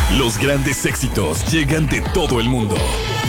Los grandes éxitos llegan de todo el mundo.